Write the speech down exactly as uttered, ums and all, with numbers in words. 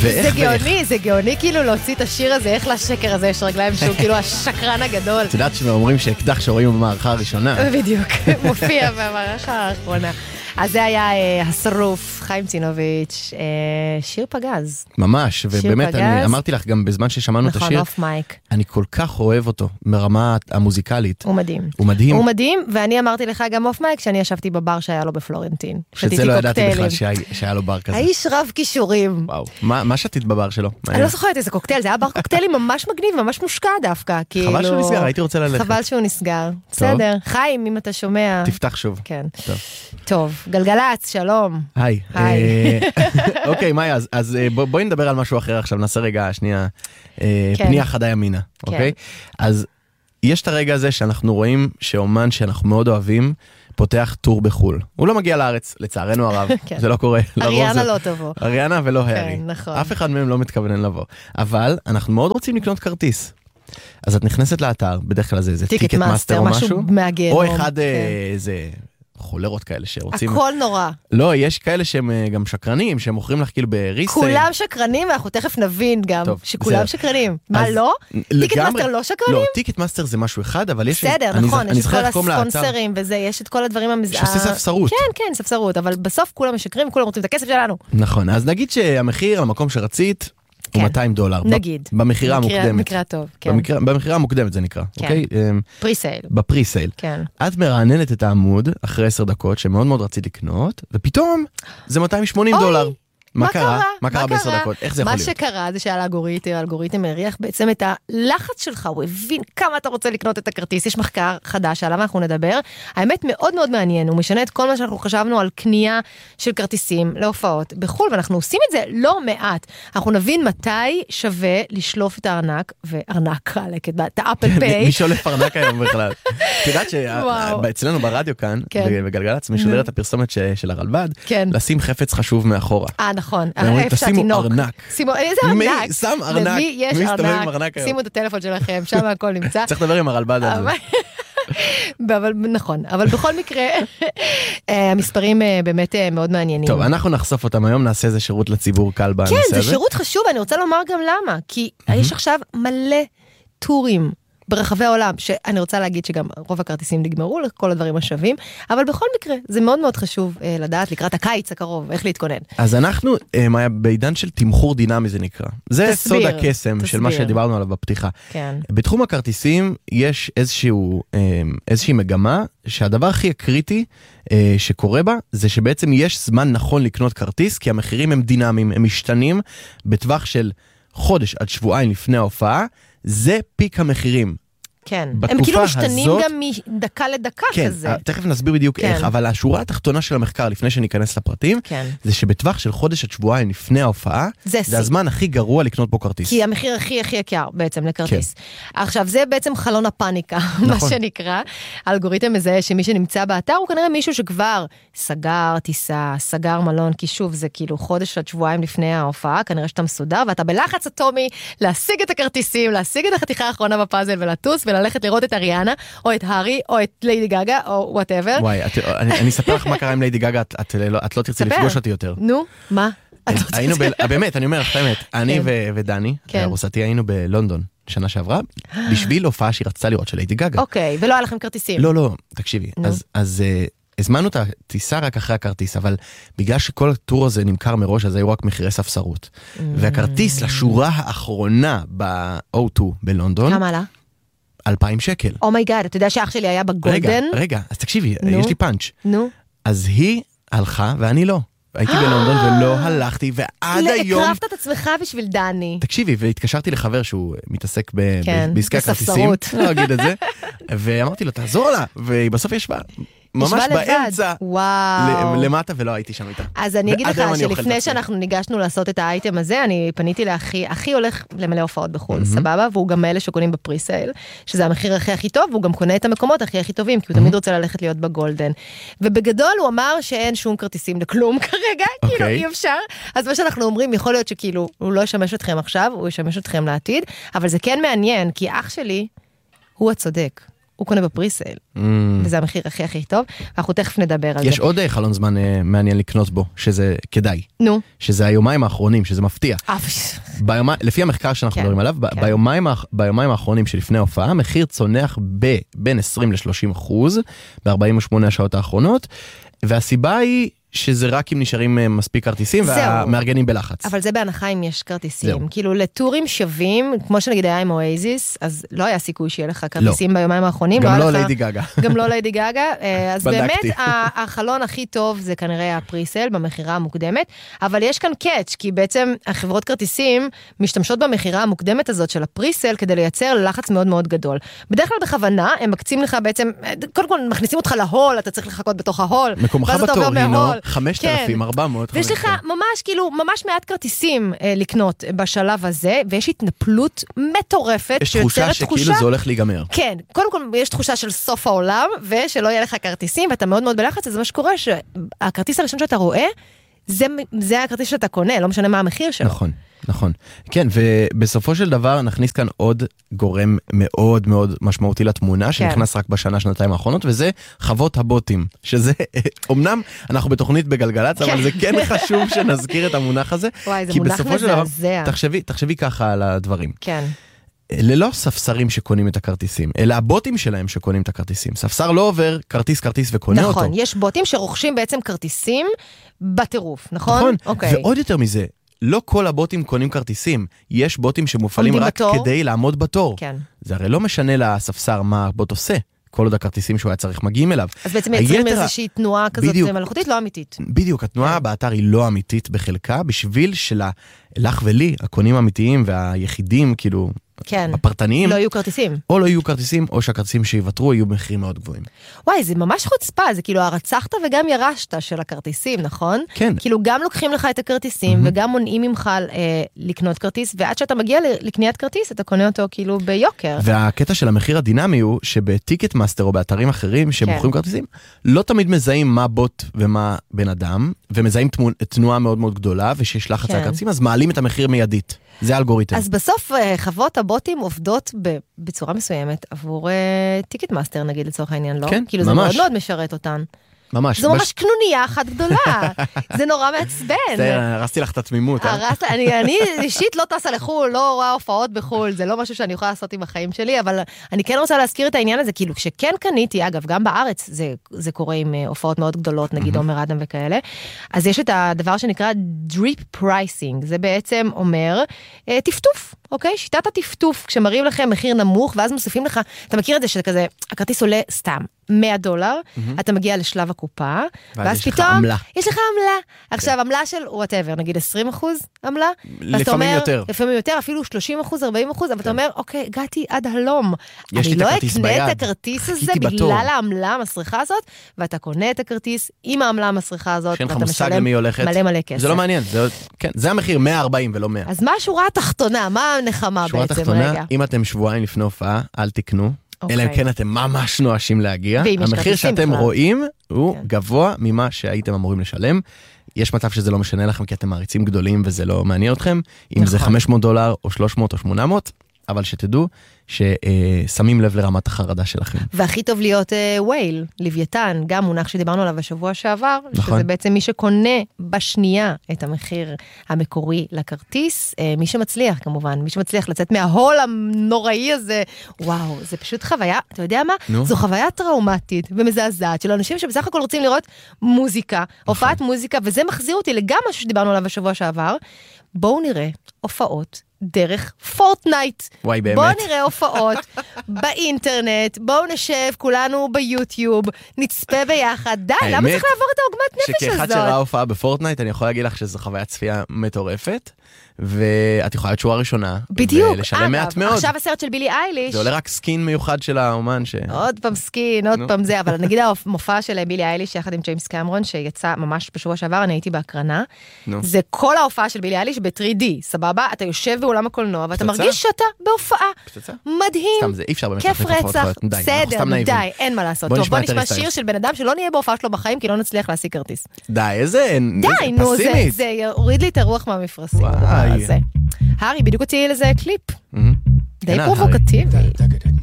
זה גאוני, זה גאוני כאילו להוציא את השיר הזה, איך לשקר הזה יש רגליים שהוא כאילו השקרן הגדול. את יודעת שאומרים שאקדח שרואים במערכה הראשונה. בדיוק, מופיע במערכה האחרונה. אז זה היה השרוף, חיים צינוביץ', שיר פגז. ממש, ובאמת אני אמרתי לך גם בזמן ששמענו את השיר, נכון, אוף מייק. אני כל כך אוהב אותו מרמה המוזיקלית. הוא מדהים. הוא מדהים. הוא מדהים, ואני אמרתי לך גם אוף מייק, שאני ישבתי בבר שהיה לו בפלורנטין. שזה לא ידעתי בכלל שהיה לו בר כזה. האיש רב כישורים. וואו, מה שתית בבר שלו? אני לא זוכרת איזה קוקטייל, זה היה בר קוקטיילים ממש מגניב, ממש מושקע דווקא. חבל שהוא נסגר, הייתי רוצה ללכת. חבל שהוא נסגר. בסדר. חיים, אם אתה שומע. תפתח שוב. כן. טוב, גלגלץ, שלום. היי. אוקיי, מאיה, אז בואי נדבר על משהו אחר עכשיו, נעשה רגע, שנייה, פנייה חדה ימינה, אוקיי? אז יש את הרגע הזה שאנחנו רואים שאומן שאנחנו מאוד אוהבים, פותח טור בחול. הוא לא מגיע לארץ, לצערנו הרב, זה לא קורה. אריאנה לא תבוא. אריאנה ולא הארי. כן, נכון. אף אחד מהם לא מתכוון לבוא. אבל אנחנו מאוד רוצים לקנות כרטיס. אז את נכנסת לאתר, בדרך כלל זה טיקט מאסטר או משהו, או אחד איזה חולרות כאלה שרוצים... הכל נורא. לא, יש כאלה שהם גם שקרנים, שהם מוכרים לך כאילו בריסייל. כולם שקרנים, ואנחנו תכף נבין גם שכולם שקרנים. מה, לא? טיקט מאסטר לא שקרנים? לא, טיקט מאסטר זה משהו אחד, אבל יש... בסדר, נכון, יש את כל הספונסרים וזה, יש את כל הדברים... שעושה ספסרות. כן, כן, ספסרות, אבל בסוף כולם משקרים וכולם רוצים את הכסף שלנו. נכון, אז נגיד שהמחיר על המקום שרצית הוא מאתיים דולר. נגיד. במחירה המוקדמת. במקרה טוב, כן. במחירה המוקדמת זה נקרא, אוקיי? פריסייל. בפריסייל. כן. את מרעננת את העמוד אחרי עשר דקות, שמאוד מאוד רצית לקנות, ופתאום זה מאתיים ושמונים דולר. מה קרה? מה קרה בעשר דקות? איך זה יכול להיות? מה שקרה זה שעל האלגוריתם, האלגוריתם הריח בעצם את הלחץ שלך, הוא הבין כמה אתה רוצה לקנות את הכרטיס, יש מחקר חדש עליו אנחנו נדבר, האמת מאוד מאוד מעניין, הוא משנה את כל מה שאנחנו חשבנו על קנייה של כרטיסים להופעות בחול, ואנחנו עושים את זה לא מעט, אנחנו נבין מתי שווה לשלוף את הארנק, וארנק עלקת, את האפל פיי. מי שולף ארנק היום בכלל? את יודעת שאצלנו ברדיו כאן, בגלגלצ, משדר את הפרסומת של הרלב"ד, לשים חפץ חשוב מאחורה. נכון, שימו ארנק. איזה ארנק? שם ארנק. למי יש ארנק? שימו את הטלפון שלכם, שם הכל נמצא. צריך לדבר עם הרלב"ד על זה. נכון, אבל בכל מקרה, המספרים באמת מאוד מעניינים. טוב, אנחנו נחשוף אותם היום, נעשה איזה שירות לציבור קל בנושא הזה. כן, זה שירות חשוב, אני רוצה לומר גם למה, כי יש עכשיו מלא טורים ברחבי העולם, שאני רוצה להגיד שגם רוב הכרטיסים נגמרו לכל הדברים השווים, אבל בכל מקרה, זה מאוד מאוד חשוב אה, לדעת לקראת הקיץ הקרוב, איך להתכונן. אז אנחנו, אה, מאיה, בעידן של תמחור דינמי זה נקרא. זה תסביר, סוד הקסם תסביר. של מה שדיברנו עליו בפתיחה. כן. בתחום הכרטיסים יש איזשהו, אה, איזושהי מגמה, שהדבר הכי קריטי אה, שקורה בה, זה שבעצם יש זמן נכון לקנות כרטיס, כי המחירים הם דינמיים, הם משתנים בטווח של חודש עד שבועיים לפני ההופעה, זה פיק המחירים. כן, הם כאילו משתנים הזאת, גם מדקה לדקה כן, כזה. כן, תכף נסביר בדיוק כן. איך, אבל השורה התחתונה של המחקר, לפני שניכנס לפרטים, כן. זה שבטווח של חודש עד שבועיים לפני ההופעה, זה, זה הזמן הכי גרוע לקנות בו כרטיס. כי המחיר הכי הכי יקר בעצם לכרטיס. כן. עכשיו, זה בעצם חלון הפאניקה, נכון. מה שנקרא. האלגוריתם מזהה שמי שנמצא באתר, הוא כנראה מישהו שכבר סגר טיסה, סגר מלון, כי שוב, זה כאילו חודש עד שבועיים לפני ההופעה, כנראה שאתה מסודר, ואתה בלחץ אטומי להשיג את הכרטיסים, להשיג את החתיכה האחרונה בפאזל ולטוס וללכת לראות את אריאנה, או את הארי, או את ליידי גגה, או whatever. וואי, את, אני, אני אספר לך מה קרה עם ליידי גגה, את, את, לא, את לא תרצי לפגוש אותי יותר. נו, מה? היינו ב, באמת, אני אומר לך, באמת, אני ו, ודני, הרוסתי, היינו בלונדון, שנה שעברה, בשביל הופעה שהיא רצתה לראות של ליידי גגה. אוקיי, ולא היה לכם כרטיסים. לא, לא, תקשיבי, אז, אז הזמנו את הטיסה רק אחרי הכרטיס, אבל בגלל שכל הטור הזה נמכר מראש, אז היו רק מחירי ספסרות. והכרטיס לשורה האחרונה ב-או טו בלונדון, כמה עלה? אלפיים שקל. אומייגאד, אתה יודע שאח שלי היה בגולדן? רגע, רגע, אז תקשיבי, יש לי פאנץ'. נו. אז היא הלכה ואני לא. הייתי בלונדון ולא הלכתי, ועד היום... הקרבת את עצמך בשביל דני. תקשיבי, והתקשרתי לחבר שהוא מתעסק בעסקי הכרטיסים. לא אגיד את זה. ואמרתי לו, תעזור לה. ובסוף יש בה... ממש באמצע, למטה, ולא הייתי שם איתה. אז אני אגיד לך שלפני שאנחנו ניגשנו לעשות את האייטם הזה, אני פניתי לאחי, אחי הולך למלא הופעות בחול, סבבה, והוא גם מאלה שקונים בפריסייל, שזה המחיר הכי הכי טוב, והוא גם קונה את המקומות הכי הכי טובים, כי הוא תמיד רוצה ללכת להיות בגולדן. ובגדול הוא אמר שאין שום כרטיסים לכלום כרגע, כאילו אי אפשר. אז מה שאנחנו אומרים, יכול להיות שכאילו, הוא לא ישמש אתכם עכשיו, הוא ישמש אתכם לעתיד, אבל זה כן מעניין, כי אח שלי, הוא הצודק. הוא קונה בפריסייל, וזה המחיר הכי הכי טוב, ואנחנו תכף נדבר על זה. יש עוד חלון זמן מעניין לקנות בו, שזה כדאי. נו. שזה היומיים האחרונים, שזה מפתיע. לפי המחקר שאנחנו מדברים עליו, ביומיים האחרונים שלפני ההופעה, המחיר צונח בין עשרים לשלושים אחוז, ב-ארבעים ושמונה השעות האחרונות, והסיבה היא שזה רק אם נשארים מספיק כרטיסים, והמארגנים בלחץ. אבל זה בהנחה אם יש כרטיסים. כאילו לטורים שווים, כמו שנגיד היה עם אוייזיס, אז לא היה סיכוי שיהיה לך כרטיסים ביומיים האחרונים. גם לא ליידי גגה. גם לא ליידי גגה. אז באמת, החלון הכי טוב זה כנראה הפריסל, במחירה המוקדמת, אבל יש כאן קאץ', כי בעצם החברות כרטיסים משתמשות במחירה המוקדמת הזאת של הפריסל, כדי לייצר לחץ מאוד מאוד גדול. בדרך כלל בכוונה, הם מקצים לך בעצם, קודם כל מכניסים אותך להול, אתה צריך לחכות בתוך ההול. מקומך בתור, הינו, חמשת אלפים ארבע מאות. ויש לך ממש, כאילו, ממש מעט כרטיסים אה, לקנות בשלב הזה, ויש התנפלות מטורפת. יש תחושה שכאילו זה הולך להיגמר. כן, קודם כל יש תחושה של סוף העולם, ושלא יהיה לך כרטיסים, ואתה מאוד מאוד בלחץ, אז מה שקורה, שהכרטיס הראשון שאתה רואה, זה, זה הכרטיס שאתה קונה, לא משנה מה המחיר שלו. נכון. נכון. כן, ובסופו של דבר נכניס כאן עוד גורם מאוד מאוד משמעותי לתמונה, שנכנס רק בשנה, שנתיים האחרונות, וזה חוות הבוטים, שזה, אמנם אנחנו בתוכנית בגלגלץ, אבל זה כן חשוב שנזכיר את המונח הזה, וואי, זה מונח מזעזע. תחשבי, תחשבי ככה על הדברים. כן. ללא ספסרים שקונים את הכרטיסים, אלא הבוטים שלהם שקונים את הכרטיסים. ספסר לא עובר כרטיס כרטיס וקונה נכון, אותו. נכון, יש בוטים שרוכשים בעצם כרטיסים בטירוף, נכון? נכון, אוקיי. ועוד יותר מזה, לא כל הבוטים קונים כרטיסים, יש בוטים שמופעלים רק בתור? כדי לעמוד בתור. כן. זה הרי לא משנה לספסר מה הבוט עושה, כל עוד הכרטיסים שהוא היה צריך מגיעים אליו. אז בעצם מייצרים איזושהי תנועה כזאת בדיוק, מלאכותית לא אמיתית. בדיוק, התנועה באתר היא לא אמיתית בחלקה, בשביל שלך ולי, הקונים האמיתיים והיחידים, כאילו, כן. הפרטניים, לא יהיו כרטיסים. או לא יהיו כרטיסים, או שהכרטיסים שיוותרו יהיו במחירים מאוד גבוהים. וואי, זה ממש חוצפה, זה כאילו הרצחת וגם ירשת של הכרטיסים, נכון? כן. כאילו גם לוקחים לך את הכרטיסים, mm-hmm. וגם מונעים ממך אה, לקנות כרטיס, ועד שאתה מגיע לקניית כרטיס, אתה קונה אותו כאילו ביוקר. והקטע של המחיר הדינמי הוא, שבטיקט מאסטר או באתרים אחרים שמוכרים כן. כרטיסים, לא תמיד מזהים מה בוט ומה בן אדם, ומזהים תנועה מאוד מאוד גדולה, ושיש לחץ על הכרטיסים, אז מעלים את המחיר מיידית. זה האלגוריתם. אז בסוף חוות הבוטים עובדות בצורה מסוימת עבור טיקט מאסטר, נגיד לצורך העניין, לא? כן, כאילו ממש. זה מאוד מאוד משרת אותן. ממש. זו ממש קנוניה אחת גדולה. זה נורא מעצבן. הרסתי לך את התמימות. אני אישית לא טסה לחול, לא רואה הופעות בחול, זה לא משהו שאני יכולה לעשות עם החיים שלי, אבל אני כן רוצה להזכיר את העניין הזה, כאילו כשכן קניתי, אגב, גם בארץ זה קורה עם הופעות מאוד גדולות, נגיד עומר אדם וכאלה, אז יש את הדבר שנקרא drip pricing, זה בעצם אומר טפטוף. אוקיי? שיטת הטפטוף, כשמראים לכם מחיר נמוך, ואז מוסיפים לך, אתה מכיר את זה שכזה, הכרטיס עולה סתם מאה דולר, mm-hmm. אתה מגיע לשלב הקופה, ואז יש פתאום, לך עמלה. יש לך עמלה. Okay. עכשיו, עמלה של whatever, נגיד עשרים אחוז עמלה, לפעמים אומר, יותר. לפעמים יותר, אפילו שלושים אחוז, ארבעים אחוז, אבל okay. אתה אומר, אוקיי, הגעתי עד הלום. אני לא אקנה את הכרטיס הזה בגלל העמלה המסריחה הזאת, ואתה קונה את הכרטיס עם העמלה המסריחה הזאת, ואתה משלם מלא מלא כסף. זה לא מעניין, זה, כן, זה המחיר מאה וארבעים ולא מאה. אז מה השורה התחתונה? מה הנחמה בעצם? תחתונה, אם אתם שבועיים לפני הופעה, אל תקנו, okay. אלא אם כן אתם ממש נואשים להגיע. המחיר שאתם בכלל. רואים הוא כן. גבוה ממה שהייתם אמורים לשלם. יש מצב שזה לא משנה לכם כי אתם מעריצים גדולים וזה לא מעניין אתכם, אם נכון. זה חמש מאות דולר או שלוש מאות או שמונה מאות, אבל שתדעו ששמים לב לרמת החרדה שלכם. והכי טוב להיות ווייל, לוויתן, גם מונח שדיברנו עליו בשבוע שעבר, נכון. שזה בעצם מי שקונה בשנייה את המחיר המקורי לכרטיס, מי שמצליח כמובן, מי שמצליח לצאת מההול הנוראי הזה, וואו, זה פשוט חוויה, אתה יודע מה? נו. זו חוויה טראומטית ומזעזעת של אנשים שבסך הכל רוצים לראות מוזיקה, נכון. הופעת מוזיקה, וזה מחזיר אותי לגם משהו שדיברנו עליו בשבוע שעבר, בואו נראה הופעות דרך פורטנייט. וואי, באמת. בואו נראה הופעות באינטרנט, בואו נשב כולנו ביוטיוב, נצפה ביחד. די, למה צריך לעבור את העוגמת נפש הזאת? שכאחד שראה הופעה בפורטנייט, אני יכול להגיד לך שזו חוויית צפייה מטורפת, ואת יכולה להיות שורה ראשונה. בדיוק. ולשלם מעט מאוד. עכשיו הסרט של בילי אייליש. זה עולה רק סקין מיוחד של האומן ש... עוד פעם סקין, עוד פעם זה, אבל נגיד המופע של בילי אייליש יחד עם ג'יימס קמרון, שיצא ממש בשבוע שעבר, אני הייתי בהקרנה. זה כל ההופעה של בילי אייליש ב-תרי די, סבבה? אתה יושב באולם הקולנוע, ואתה מרגיש שאתה בהופעה. מדהים. סתם, זה אי אפשר באמת. כיף רצח. בסדר, די, אין מה לעשות. טוב, בוא נשמע שיר של בן אדם שלא נהיה בהופעה שלו בחיים, כי לא נצליח להשיג כרטיס. די, איזה די, נו, זה יוריד לי את הרוח מהמפרשים. הארי, בדיוק הוציא לזה קליפ. די פרובוקטיבי.